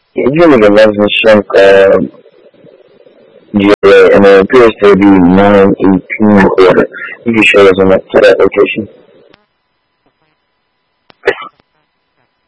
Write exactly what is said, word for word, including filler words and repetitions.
It's really a Leslie Shrink uh, G L A, and it appears to be nine eighteen quarter. You can show us on that to that location.